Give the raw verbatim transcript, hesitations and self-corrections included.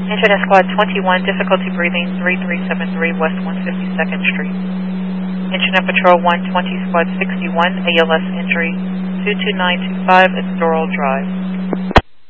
Internet Squad twenty-one, difficulty breathing, three three seven three West one hundred fifty-second Street. Internet Patrol one twenty, Squad sixty-one, A L S entry two two nine two five at Storrell Drive.